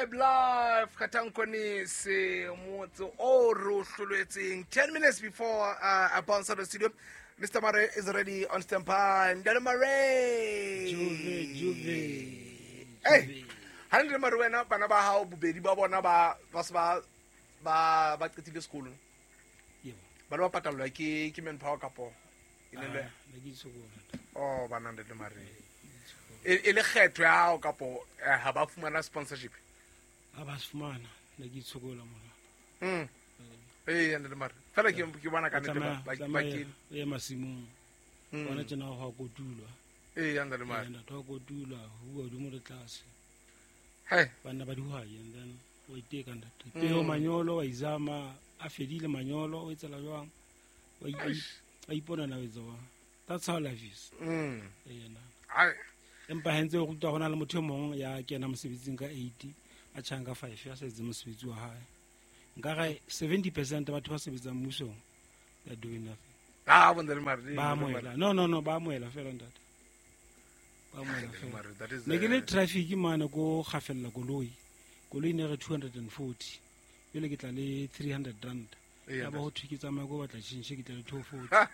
live Katankoni se motso o ro hloletseng 10 minutes before I bounce out of the studio. Mr. Mare is already on standby. Ndana Mare. Juve. Hey. Handle Mare wena bana ba hao bobedi ba bona ba qetile sekolo. Yebo. Ba lo patalwa ke Manpower kapo. Ilele. Oh bana Ndana Mare. Ele kgetho ya hao kapo ha ba fumana sponsorship. Abasifumana ngitsokola mona. Ndana Mare. Fela ke bona ka nete ba ke masimong. Bona tsena go kotulwa. Ndana Mare. Nda twa kotulwa ho di mo tlase. Hey, bana ba dihwai and then o iteka ndate. Peo manyolo wa izama a fedile manyolo o etsela jwang. Wa ipona na wetsa wa. That's how life is. Ai empa hentse go twa gona le motho mong ya kena mosebetsing ka 80 a tshanga 5 ya setse mosebetsi wa hae nka ga 70% batho ba sebetsa mmusong they doing nothing. Ndana Mare. Ba moela no ba moela fela ndate ba moela fela ne ke le traffic mana go gafella koloi ne re 240 bile ke tla le 300 rand ya ba go thikitsa ma go batla tšhintshe ke tla le 240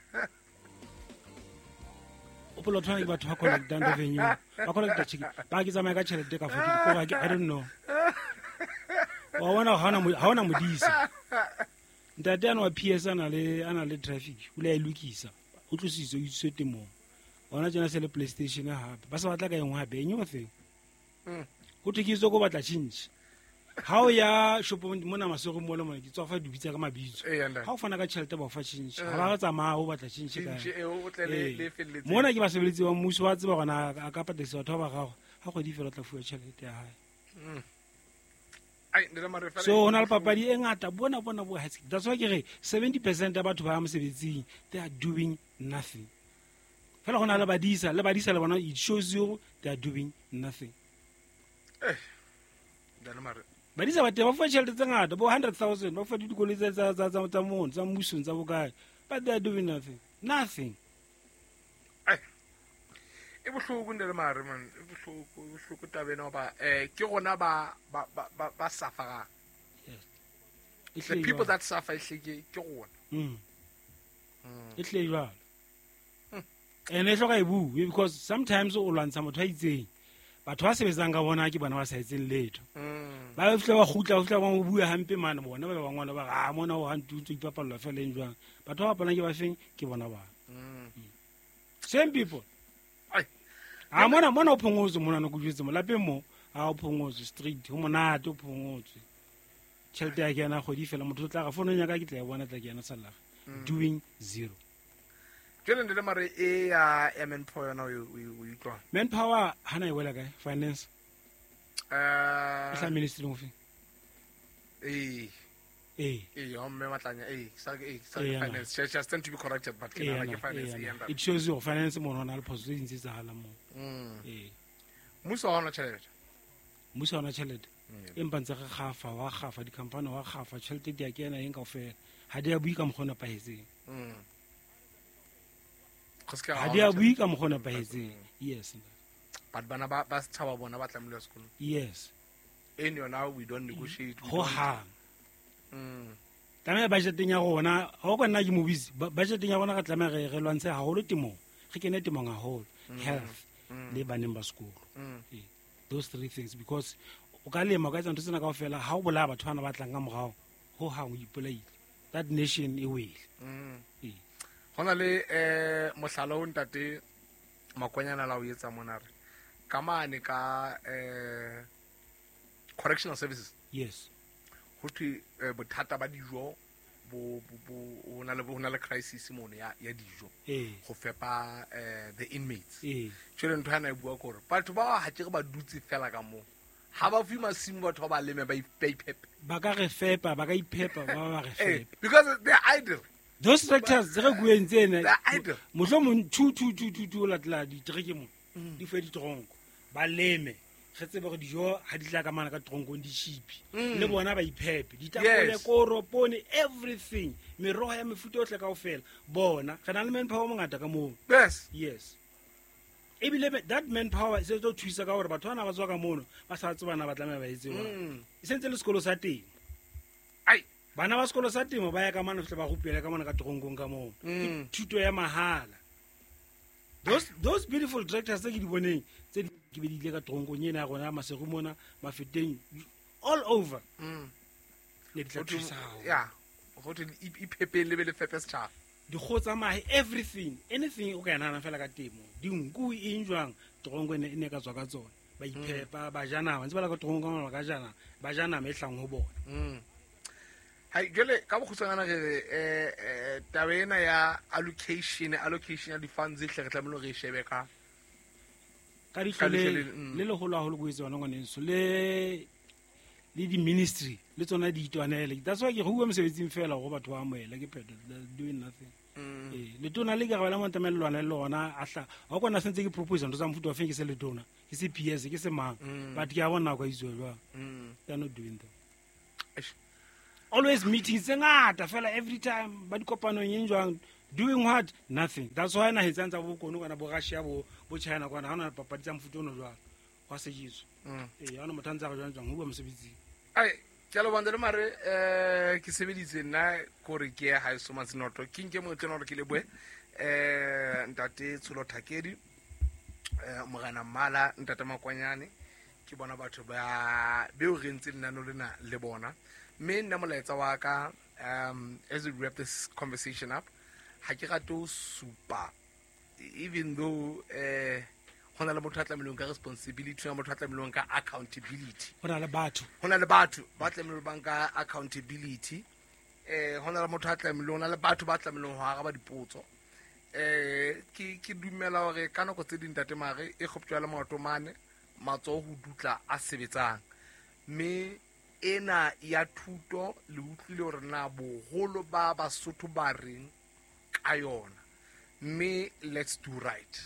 o polo tshwana ke batho ba collect down revenue ba collect chiki ba ke tsamaya ka tšhelete ka 40 ko ga ke I don't know wa bona ha ona modisa ntate ana wa PS ana le traffic o le a ilukisa o tlositse o itse temong ona tsena se le PlayStation hape ba se batla ka engwe hape enyo thing go thikitse go batla change ha o ya shopo mona masego mo le mona ke tswa fa dubitsa ka mabitso ha o fana ka tšhelete ba fa change ha ba tsamaya o batla change ka mona ke ba sebeletsi wa mmuso wa tseba gona a ka patisa batho ba gago ha go di fela tla fuwa tšhelete ya hae. So ona le papadi e ngata bona bo hatsi that's why ke re 70% ya batho ba mosebetsing they are doing nothing fela gona le badisa le bona it shows you they are doing nothing. Ndana Mare badisa ba te ba fa tšhelete tse ngata bo 100,000 ba fa dikoloi tsa mona tsa mmusong tsa bokae but they are doing nothing. E bohloko Ndana Mare man e bohloko tabena ba ke gona ba suffer. The people that suffer ke gona it's le jwalo and e hloka e bue because sometimes o lwantsha motho a itseng batho ba sebetsang ka bona ke bana ba sa etseng letho ba fitla ba gutla ba mo bua hampe mana bona ba bangwana ba ga mona o hantutse ipapalla fela njwang batho ba bona ke ba feng ke bona ba same people mona o phongotse mona no go jwetse mo lapeng mo a o phongotse street ho monate o phongotse tšhelete ya kena go di fela motho o tla ga fono nya ka ke tla bona tla kena salaga doing zero. Jone Ndana Mare ya Manpower now you tlo Manpower hana e wela kae finance sa ministry mo fe me matlanya sa finance just tend to be corrected but ke na ke finance it shows you finance mo hona le phoso dintsi tsa hala mo muso hona tšhelete empa ntse ga gafa di company wa gafa tšhelete di a kena eng ka fela ha di a bui ka mogona paetseng ha di a bui ka mogona paetseng yes but bana ba tshaba bona ba tlamile sekolo yes and now we don't negotiate ho hang tlamela budgeteng ya gona ga go nna ke mo busy budgeteng ya gona ga tlamela re lwantshe haholo temong ge kene temong haholo health le baneng ba sekolo those three things because o ka lema ka etsa ntho tsena ka ofela ha o bola batho bana ba tlang ka morao ho hang o ipolaile that nation e wele gona le mohlala o ntate makonyana la o etsa monare kamane ka correctional services yes go thwe bothata ba dijo bo na le crisis mone ya dijo go fepa the inmates tšhele ntho yana e bua kore batho ba ha ke ba dutse fela ka mo ha ba fi masimo batho ba leme ba ipepe ba ka re fepa ba ka ipepa ba re fepa because they are idle those tractors re bueng tsena mohlo mo tu la di treke mo di fe di tronko ba leme ge tsebe go dijo ha di tla ka mana ka tronkong di chipi le bona ba ipepe di tapole koro pone everything meroho ya mefuta otle ka ofela bona ga na le Manpower mo ngata ka mo yes ebile that manpower se tlo thusa ka gore batho bana ba tswa ka mono ba sa tsebana ba tlameya ba etse jwang e sentse le sekolo sa temo bana ba sekolo sa temo ba ya ka mano fihle ba gopela ka mona ka Toronkong ka moo thuto ya mahala those beautiful tractors tse ke di boneng tse ke be di ile ka Toronkong ena ya rona Maseru mona Mafeteng all over ne di tla thusa go tse iphepele be le fepe setšhaba dikgo tsa mahe everything anything o ka yana fela ka temo dinku e njwang Toronko e ne ka tswa ka tsona ba iphepa ba jana ba ntse ba la ka Toronko ka ka jana ba jana mehlang ho bona hai jole ka bokhutsana re tabena ya allocation ya di-funds hle re tlamelo re shebe ka dihlole le holo haholo go itse bona ngwanenso le di-ministry le tsona di itwanele that's why ke go bua mosebetsing fela go batho ba amoela ke pheto doing nothing le tona le ke ga bala montamelelwana le lona ahla ga kona sentse ke propose ntho tsa mfuto wa feng ke se le tona ke se PS ke se mang but ke a bona go itse jwa they are not doing that always meetings ngata fela every time ba di kopano njwang doing what nothing that's why na hetsanza bo kono kana bo Russia bo China kana hana papadi tsa mfuto ono jwa kwa sejiso ana mothanza go jwang go bua mosebetsi ai ke lo bandele mare ke sebeditse nna gore ke ha so matsinoto ke nke mo tseno ke lebwe ntate Tsholo Thakedi mogana Mmala ntate Makwanyane ke bona batho ba be o rentse lenano lena le bona me nna molaetsa wa ka as we wrap this conversation up ha ke gato supa even though hona le motho a tlamelong ka responsibility hona motho a tlamelong ka accountability hona le batho ba tlamelong banka accountability hona le motho a tlamelong le batho ba tlamelong ho araba dipotso ke dumela hore ka nako tse ding tate mare e goptjwa le maoto mane matso go dutla a sebetsang me ena ya thuto le utlwile hore na boholo ba Basotho ba reng ka yona me let's do right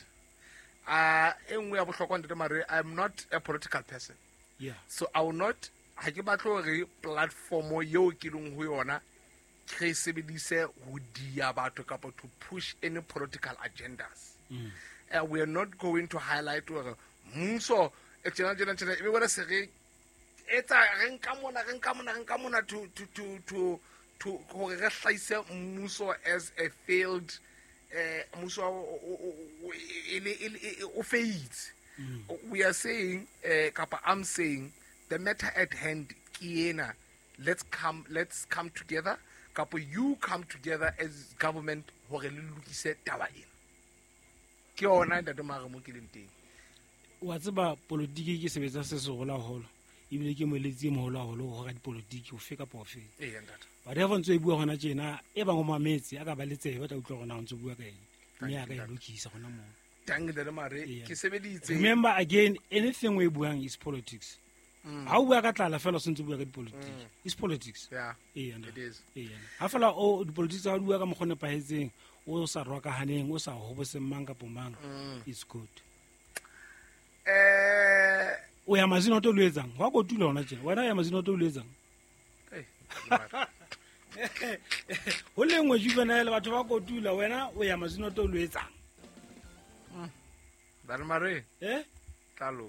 engwe ya bohlokwa ntate mare I'm not a political person so I will not ha ke batlo re platform yo ke leng ho yona ke sebedise ho dia batho kapo to push any political agendas we are not going to highlight or mmuso e tsena e be bona se re etsa reng ka mona to gore re hlaise mmuso as a failed mmuso o failed we are saying kapa I'm saying the matter at hand ke ena let's come together kapa you come together as government hore le lokise taba ena ke ona ntate mare mo ke leng teng wa tseba politiki ke sebetsa se se gola holo ibile ke moeletsi mo hola holo go ga dipolitiki o fe ka pofe ntate ba re fa ntse e bua gona tjena e bang o mametsi a ka ba letse ba tla utlwa gona ntse bua ka eng mme a ka e lokisa gona mo tang ntate mare ke sebeditse remember again anything we buang is politics ha o bua ka tlala fela se ntse bua ka dipolitiki is politics it is ha fela o dipolitiki ha bua ka mogone pahetseng o sa rwa ka haneng o sa hobose mang ka pomang is good o ya mazino to luetsang wa go tula ona tjena wena ya mazino to luetsang ho lengwe juvenile batho ba go tula wena o ya mazino to luetsang mare tlalo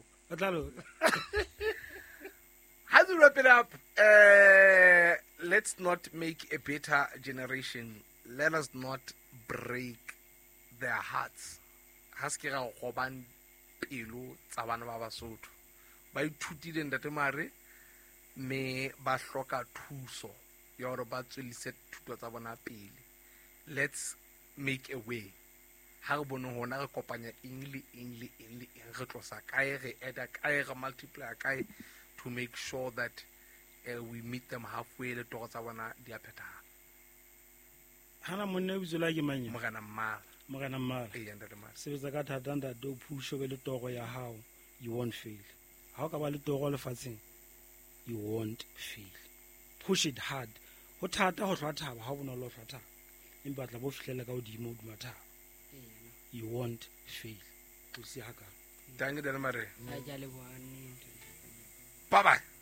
how do we wrap it up let's not make a better generation let us not break their hearts haske ga go ban pelo tsa bana ba Basotho ba ithutile ntate mare me ba hloka thuso ya hore ba tswelise thuto tsa bona pele let's make a way ha re bone hona re kopanya eng re tlosa kae re add kae re multiply kae to make sure that we meet them halfway le toro tsa bona di a phethagala hana monna o bitsola ke manya mogana Mmala ntate mare sebetsa ka thata ntate o phusho be le toro ya hao you won't fail ha o ka ba le toro lefatsheng you won't fail push it hard ho thata ho hlwa thaba ha bona lo hlwa thaba empa tla bo fihlela ka hodimo duma thaba you won't fail o se haka tang ntate mare a ja le bone bye bye